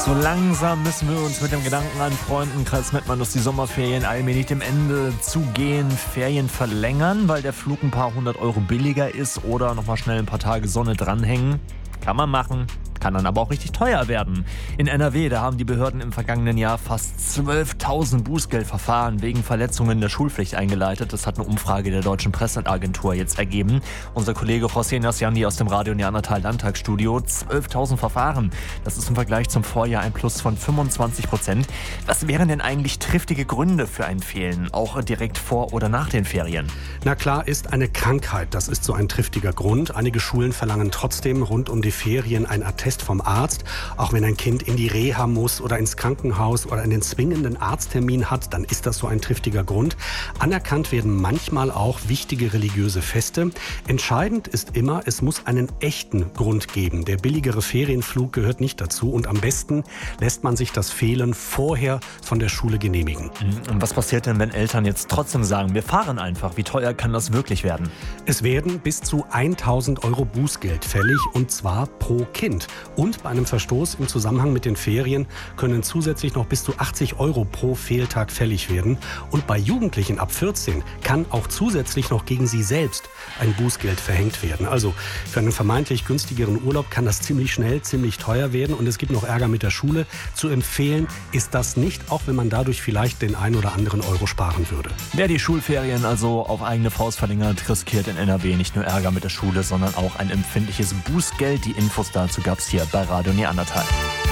So langsam müssen wir uns mit dem Gedanken anfreunden, Kreis Mettmann, dass die Sommerferien allmählich dem Ende zugehen, Ferien verlängern, weil der Flug ein paar 100 Euro billiger ist oder nochmal schnell ein paar Tage Sonne dranhängen. Kann man machen. Kann dann aber auch richtig teuer werden. In NRW, da haben die Behörden im vergangenen Jahr fast 12.000 Bußgeldverfahren wegen Verletzungen der Schulpflicht eingeleitet. Das hat eine Umfrage der Deutschen Presseagentur jetzt ergeben. Unser Kollege José Nasjandi aus dem Radio Neandertal Landtagsstudio. 12.000 Verfahren. Das ist im Vergleich zum Vorjahr ein Plus von 25%. Was wären denn eigentlich triftige Gründe für ein Fehlen, auch direkt vor oder nach den Ferien? Na klar ist eine Krankheit, das ist so ein triftiger Grund. Einige Schulen verlangen trotzdem rund um die Ferien ein Attest vom Arzt. Auch wenn ein Kind in die Reha muss oder ins Krankenhaus oder einen zwingenden Arzttermin hat, dann ist das so ein triftiger Grund. Anerkannt werden manchmal auch wichtige religiöse Feste. Entscheidend ist immer, es muss einen echten Grund geben. Der billigere Ferienflug gehört nicht dazu und am besten lässt man sich das Fehlen vorher von der Schule genehmigen. Und was passiert denn, wenn Eltern jetzt trotzdem sagen, wir fahren einfach? Wie teuer kann das wirklich werden? Es werden bis zu 1.000 Euro Bußgeld fällig und zwar pro Kind. Und bei einem Verstoß im Zusammenhang mit den Ferien können zusätzlich noch bis zu 80 Euro pro Fehltag fällig werden. Und bei Jugendlichen ab 14 kann auch zusätzlich noch gegen sie selbst ein Bußgeld verhängt werden. Also für einen vermeintlich günstigeren Urlaub kann das ziemlich schnell, ziemlich teuer werden. Und es gibt noch Ärger mit der Schule. Zu empfehlen ist das nicht, auch wenn man dadurch vielleicht den einen oder anderen Euro sparen würde. Wer die Schulferien also auf eigene Faust verlängert, riskiert in NRW nicht nur Ärger mit der Schule, sondern auch ein empfindliches Bußgeld. Die Infos dazu gab's hier bei Radio Neandertal.